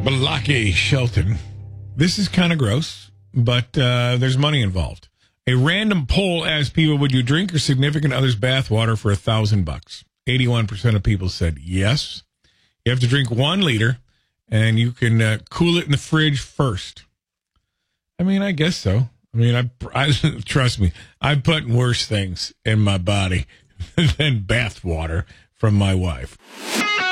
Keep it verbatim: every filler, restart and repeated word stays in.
Balaki Shelton. This is kind of gross, but uh, there's money involved. A random poll asked people, would you drink your significant other's bathwater for a thousand bucks? eighty-one percent of people said yes. You have to drink one liter, and you can uh, cool it in the fridge first. I mean, I guess so. I mean, I, I trust me, I've put worse things in my body than bath water from my wife.